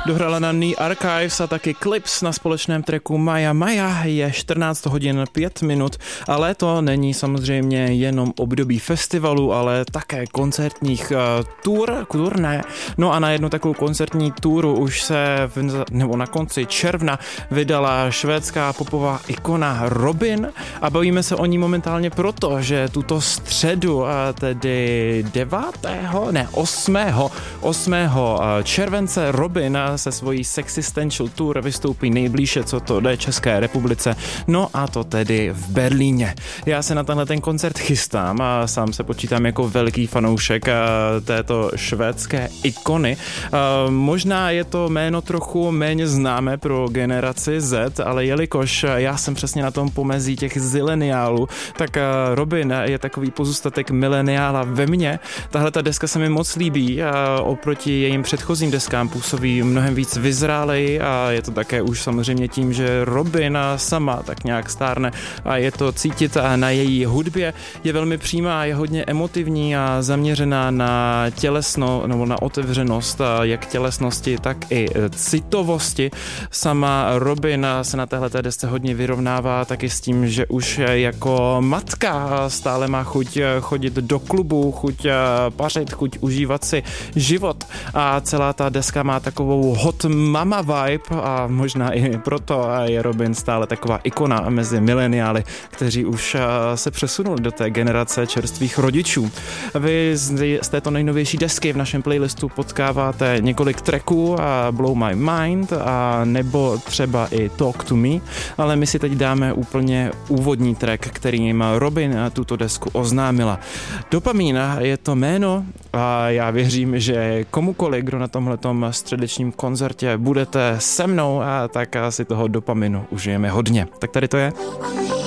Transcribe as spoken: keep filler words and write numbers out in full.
Dohrála na Knee Archives a taky Clips na společném tracku Maja Maja. Je čtrnáct hodin pět minut a léto není samozřejmě jenom období festivalu, ale také koncertních uh, tour, turné. No a na jednu takovou koncertní túru už se v, nebo na konci června vydala švédská popová ikona Robyn a bavíme se o ní momentálně proto, že tuto středu, tedy devátého ne, osmého osmého července Robyn se svojí Sexistential Tour vystoupí nejblíže, co to jde České republice, no a to tedy v Berlíně. Já se na tenhle ten koncert chystám a sám se počítám jako velký fanoušek této švédské ikony. Možná je to jméno trochu méně známé pro generaci Z, ale jelikož já jsem přesně na tom pomezí těch zileniálů, tak Robyn je takový pozůstatek mileniála ve mně. Tahle ta deska se mi moc líbí a oproti jejím předchozím deskám působí mnohem víc vyzrálej a je to také už samozřejmě tím, že Robyn sama tak nějak stárne a je to cítit na její hudbě. Je velmi přímá, je hodně emotivní a zaměřená na tělesno nebo na otevřenost jak tělesnosti, tak i citovosti. Sama Robyn se na téhleté desce hodně vyrovnává taky s tím, že už jako matka stále má chuť chodit do klubu, chuť pařit, chuť užívat si život a celá ta deska má takovou hot mama vibe a možná i proto je Robyn stále taková ikona mezi mileniály, kteří už se přesunuli do té generace čerstvých rodičů. Vy z této nejnovější desky v našem playlistu potkáváte několik tracků a Blow My Mind a nebo třeba i Talk to Me, ale my si teď dáme úplně úvodní track, kterým Robyn tuto desku oznámila. Dopamin je to jméno a já věřím, že komukoliv, kdo na tomhletom středečním koncertě budete se mnou, a tak si toho dopaminu užijeme hodně. Tak tady to je.